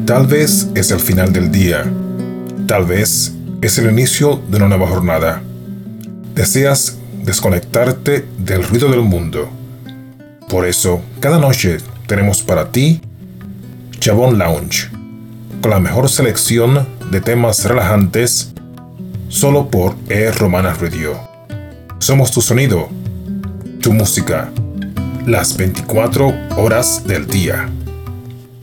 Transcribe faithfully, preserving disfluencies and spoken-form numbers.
Tal vez es el final del día. Tal vez es el inicio de una nueva jornada. Deseas desconectarte del ruido del mundo. Por eso, cada noche tenemos para ti Chabón Lounge, con la mejor selección de temas relajantes, solo por E Romana Radio. Somos tu sonido, tu música, las veinticuatro horas del día.